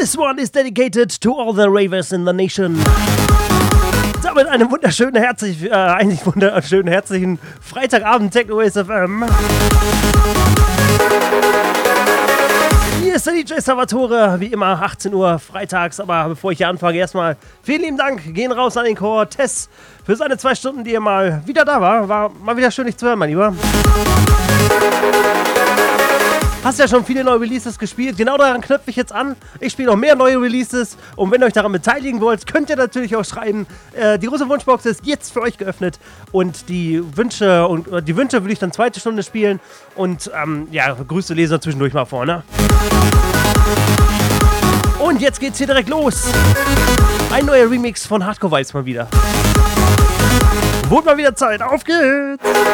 This one is dedicated to all the ravers in the nation. Damit einen wunderschönen herzlichen Freitagabend Techno SFM. Hier ist der DJ Salvatore, wie immer 18 Uhr freitags, aber bevor ich hier anfange, erstmal vielen lieben Dank, gehen raus an den Chor Tess für seine 2 Stunden, die er mal wieder da war. War mal wieder schön, dich zu hören, mein Lieber. Hast ja schon viele neue Releases gespielt, genau daran knöpfe ich jetzt an. Ich spiele noch mehr neue Releases und wenn ihr euch daran beteiligen wollt, könnt ihr natürlich auch schreiben. Die große Wunschbox ist jetzt für euch geöffnet und die Wünsche will ich dann 2. Stunde spielen und ja, Grüße lesen wir zwischendurch mal vorne. Und jetzt geht's hier direkt los. Ein neuer Remix von Hardcore Vibes mal wieder. Wurde mal wieder Zeit, auf geht's!